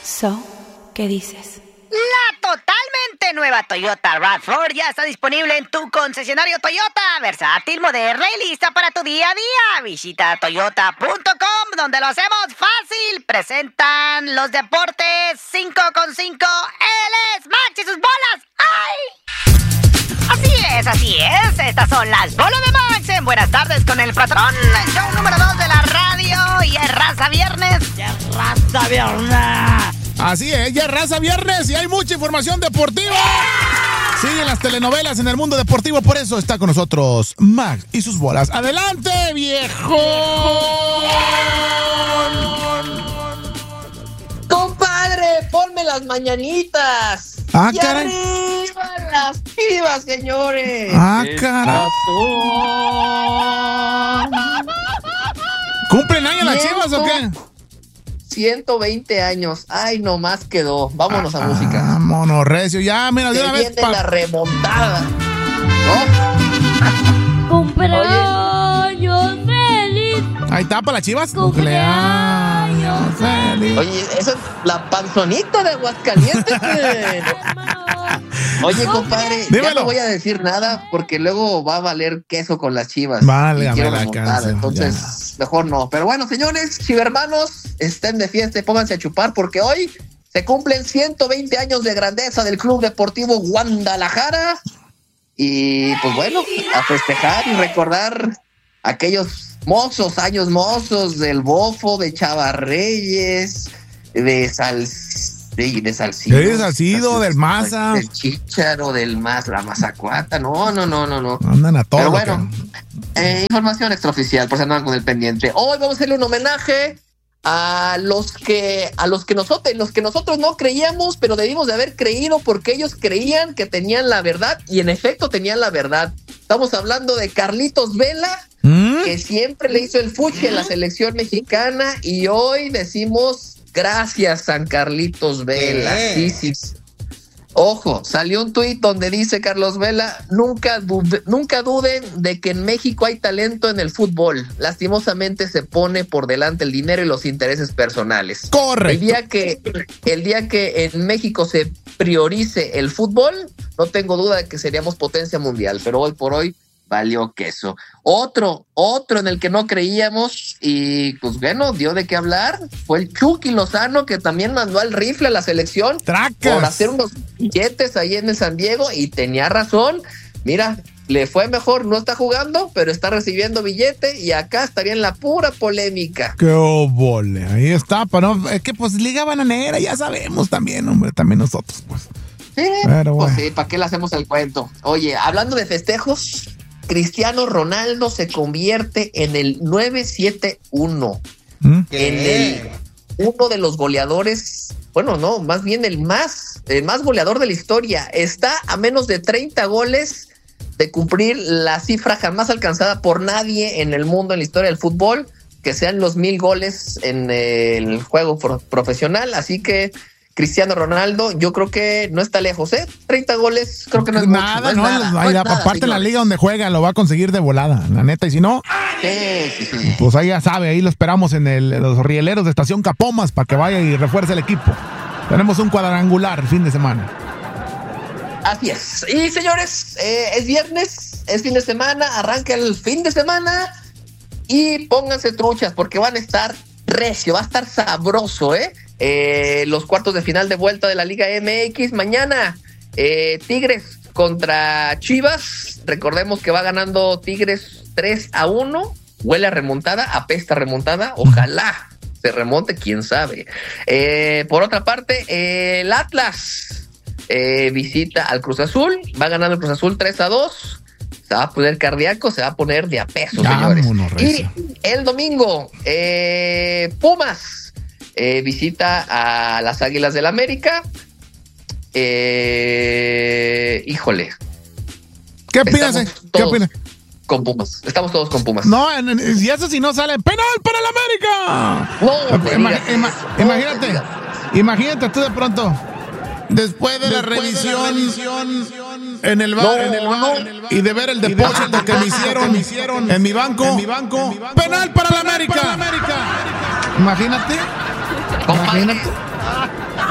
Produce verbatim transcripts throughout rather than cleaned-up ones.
So, ¿qué dices? La totalmente nueva Toyota RAV cuatro ya está disponible en tu concesionario Toyota. Versátil, moderna y lista para tu día a día. Visita toyota punto com, donde lo hacemos fácil. Presentan los deportes cinco con cinco. Él es Max y sus bolas. ¡Ay! Así es, así es. Estas son las bolas de Max en Buenas Tardes con el Patrón. El show número dos de la radio. Y es Raza Viernes. ¡Ya es Raza Viernes! Así es, ya es Raza Viernes y hay mucha información deportiva. Siguen las telenovelas en el mundo deportivo, por eso está con nosotros Max y sus bolas. ¡Adelante, viejo! ¡Compadre, ponme las mañanitas! ¡Ah, y caray! ¡Arriba las Chivas, señores! ¡Ah, caray! ¿Cumplen años las Chivas o qué? ciento veinte años. Ay, nomás quedó. Vámonos ah, a música. Vámonos, recio. Ya, mira, de Se una vez. viene Pa- la remontada. ¿No? ¡Cumpleaños feliz! Ahí está para las Chivas. ¡Cumpleaños feliz. Oye, esa es la panzonita de Aguascalientes. Oye, compadre, Dímelo. ya no voy a decir nada porque luego va a valer queso con las Chivas. Vale, Y a quiero ver, remontada, alcance, entonces ya. mejor no. Pero bueno, señores, chivermanos, estén de fiesta y pónganse a chupar porque hoy se cumplen ciento veinte años de grandeza del Club Deportivo Guadalajara. Y pues bueno, a festejar y recordar aquellos mozos, años mozos del Bofo, de Chava Reyes, de Sal... De, de Salcido. Sí, Salcido, del Maza. Del Chícharo, del Maza, la Mazacuata. No, no, no, no, no. Andan a todo. Pero bueno, eh, información extraoficial, por si andaban con el pendiente. Hoy vamos a hacerle un homenaje a los que a los que nosotros, los que nosotros no creíamos, pero debimos de haber creído porque ellos creían que tenían la verdad y en efecto tenían la verdad. Estamos hablando de Carlitos Vela, ¿Mm? que siempre le hizo el fuchi en la selección mexicana y hoy decimos gracias San Carlitos Vela. Sí, sí. Ojo, salió un tuit donde dice Carlos Vela, nunca, dude, nunca duden de que en México hay talento en el fútbol. Lastimosamente se pone por delante el dinero y los intereses personales. Correcto. El día que, el día que en México se priorice el fútbol, no tengo duda de que seríamos potencia mundial, pero hoy por hoy valió queso. Otro, otro en el que no creíamos y pues bueno, dio de qué hablar, fue el Chucky Lozano, que también mandó al rifle a la selección Tracas. por hacer unos billetes ahí en el San Diego y tenía razón. Mira, le fue mejor, no está jugando, pero está recibiendo billete y acá estaría en la pura polémica. Qué obole. Ahí está, pero no, es que pues Liga Bananera, ya sabemos también, hombre, también nosotros, pues. Sí, Pero pues bueno. sí, ¿para qué le hacemos el cuento? Oye, hablando de festejos, Cristiano Ronaldo se convierte en el nueve siete uno, ¿Mm? en el uno de los goleadores, bueno, no, más bien el más, el más goleador de la historia. Está a menos de treinta goles de cumplir la cifra jamás alcanzada por nadie en el mundo en la historia del fútbol, que sean los mil goles en el juego pro- profesional. Así que Cristiano Ronaldo, yo creo que no está lejos, ¿eh? treinta goles, creo que no es Nada, mucho, no, no es nada, no, no es ya, nada, aparte en la señores. liga donde juega lo va a conseguir de volada, la neta, y si no, Sí, sí, sí. pues ahí ya sabe, ahí lo esperamos en el, los rieleros de Estación Capomas para que vaya y refuerce el equipo. Tenemos un cuadrangular el fin de semana. Así es. Y señores, eh, es viernes, es fin de semana, arranca el fin de semana y pónganse truchas porque van a estar recio, va a estar sabroso, ¿eh? Eh, los cuartos de final de vuelta de la Liga M X mañana. Eh, Tigres contra Chivas. Recordemos que va ganando Tigres tres a uno. Huele a remontada, apesta remontada. Ojalá se remonte, quién sabe. Eh, por otra parte, eh, el Atlas eh, visita al Cruz Azul. Va ganando el Cruz Azul tres a dos. Se va a poner cardíaco, se va a poner de a peso, señores. Vámonos, Y recio. el domingo, eh, Pumas eh, visita a las Águilas del América. Eh, híjole. ¿Qué opinas? Estamos eh? ¿Qué todos opinas? con Pumas. Estamos todos con Pumas. No, en- en- si eso si no sale, ¡penal para el América! No, me Ima- digas ima- eso, no imagínate, me digas imagínate tú de pronto, después de, la, Después revisión, de la revisión en el bar, No, en el bar, no. en el bar, y de ver el depósito que me hicieron, me hicieron en mi banco, en mi banco, penal para el América. Imagínate, Compadre, imagínate.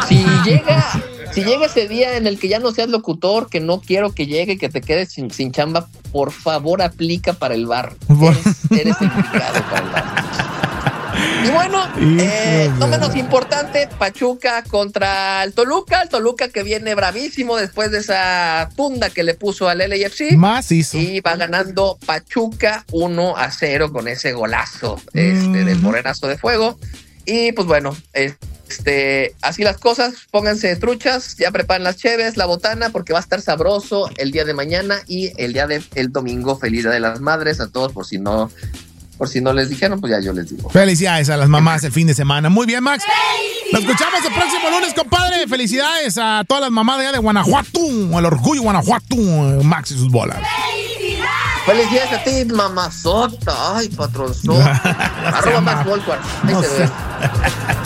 llega, si llega ese día en el que ya no seas locutor, que no quiero que llegue, que te quedes sin, sin chamba, por favor aplica para el bar. Eres, eres el indicado para el bar. Y bueno, eh, no menos importante, Pachuca contra el Toluca. El Toluca que viene bravísimo después de esa tunda que le puso al L A F C. Más hizo. Y va ganando Pachuca uno a cero con ese golazo este, mm. del morenazo de fuego. Y pues bueno, este, así las cosas, pónganse truchas, ya preparen las cheves, la botana, porque va a estar sabroso el día de mañana y el día del de, domingo. Feliz Día de las Madres a todos, por si no... Por si no les dijeron, pues ya yo les digo. Felicidades a las mamás el fin de semana. Muy bien, Max. Nos escuchamos el próximo lunes, compadre. Felicidades a todas las mamás de allá de Guanajuato. El orgullo Guanajuato. Max y sus bolas. Felicidades a ti, mamazota. Ay, patronzota. Arroba Max Volquart. Ahí no se ve.